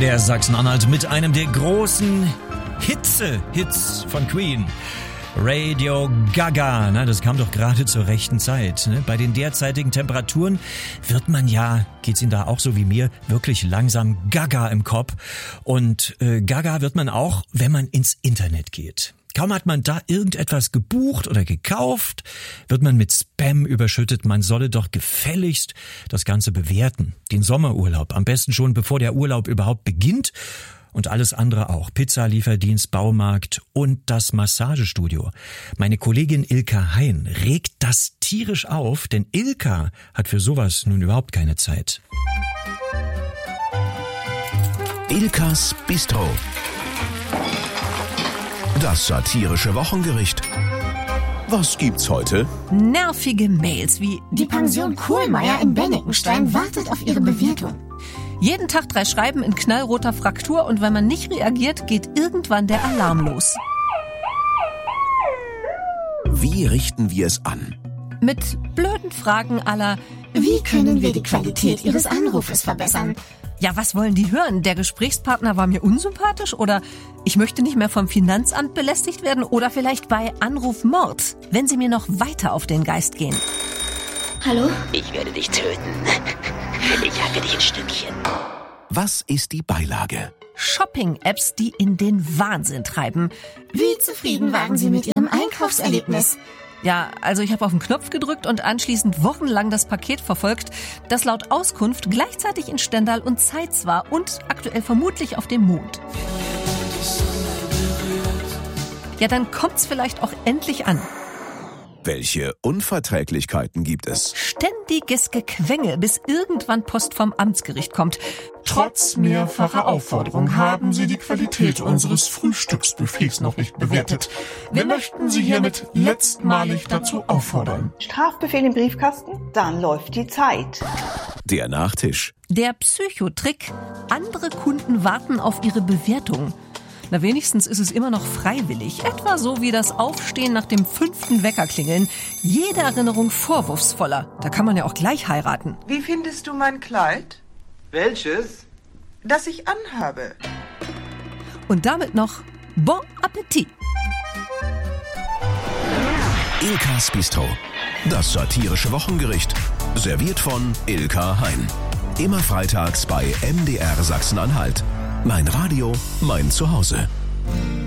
MDR Sachsen-Anhalt mit einem der großen Hits von Queen. Radio Gaga, das kam doch gerade zur rechten Zeit. Bei den derzeitigen Temperaturen wird man ja, geht's Ihnen da auch so wie mir, wirklich langsam Gaga im Kopf. Und Gaga wird man auch, wenn man ins Internet geht. Kaum hat man da irgendetwas gebucht oder gekauft, wird man mit Spam überschüttet. Man solle doch gefälligst das Ganze bewerten. Den Sommerurlaub, am besten schon bevor der Urlaub überhaupt beginnt. Und alles andere auch. Pizzalieferdienst, Baumarkt und das Massagestudio. Meine Kollegin Ilka Hein regt das tierisch auf, denn Ilka hat für sowas nun überhaupt keine Zeit. Ilkas Bistro. Das satirische Wochengericht. Was gibt's heute? Nervige Mails wie Die Pension Kohlmeier in Bennekenstein wartet auf ihre Bewertung. jeden Tag 3 Schreiben in knallroter Fraktur und wenn man nicht reagiert, geht irgendwann der Alarm los. Wie richten wir es an? Mit blöden Fragen à la Wie können wir die Qualität Ihres Anrufes verbessern? Ja, was wollen die hören? Der Gesprächspartner war mir unsympathisch oder ich möchte nicht mehr vom Finanzamt belästigt werden oder vielleicht bei Anruf Mord, wenn sie mir noch weiter auf den Geist gehen. Hallo? Ich werde dich töten. Ich hacke dich in Stückchen. Was ist die Beilage? Shopping-Apps, die in den Wahnsinn treiben. Wie zufrieden waren Sie mit Ihrem Einkaufserlebnis? Ja, also ich habe auf den Knopf gedrückt und anschließend wochenlang das Paket verfolgt, das laut Auskunft gleichzeitig in Stendal und Zeitz war und aktuell vermutlich auf dem Mond. Ja, dann kommt's vielleicht auch endlich an. Welche Unverträglichkeiten gibt es? Ständiges Gequengel, bis irgendwann Post vom Amtsgericht kommt. Trotz mehrfacher Aufforderung haben Sie die Qualität unseres Frühstücksbuffets noch nicht bewertet. Wir möchten Sie hiermit letztmalig dazu auffordern. Strafbefehl im Briefkasten? Dann läuft die Zeit. Der Nachtisch. Der Psychotrick. Andere Kunden warten auf ihre Bewertung. Na, wenigstens ist es immer noch freiwillig. Etwa so wie das Aufstehen nach dem 5. Weckerklingeln. Jede Erinnerung vorwurfsvoller. Da kann man ja auch gleich heiraten. Wie findest du mein Kleid? Welches? Das ich anhabe. Und damit noch Bon Appetit. Ilkas Bistro. Das satirische Wochengericht. Serviert von Ilka Hein. Immer freitags bei MDR Sachsen-Anhalt. Mein Radio, mein Zuhause.